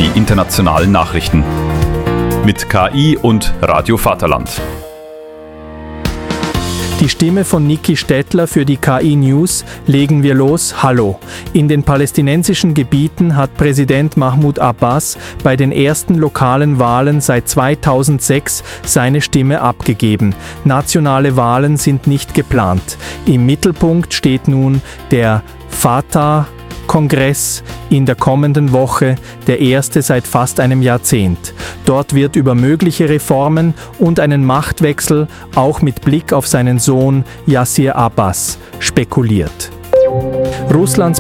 die internationalen Nachrichten. Mit KI und Radio Vaterland. Die Stimme von Niki Stettler für die KI News. Legen wir los. Hallo. In den palästinensischen Gebieten hat Präsident Mahmoud Abbas bei den ersten lokalen Wahlen seit 2006 seine Stimme abgegeben. Nationale Wahlen sind nicht geplant. Im Mittelpunkt steht nun der Fatah-Kongress in der kommenden Woche, der erste seit fast einem Jahrzehnt. Dort wird über mögliche Reformen und einen Machtwechsel, auch mit Blick auf seinen Sohn Yassir Abbas, spekuliert. Russlands